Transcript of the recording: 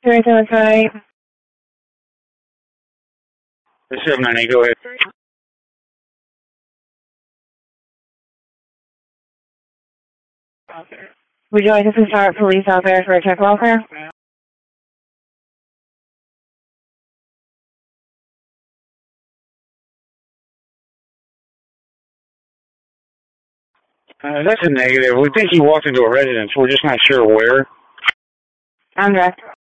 375. 798, go ahead. Would you like us to start police out there for a check welfare? That's a negative. We think he walked into a residence. We're just not sure where. I'm direct.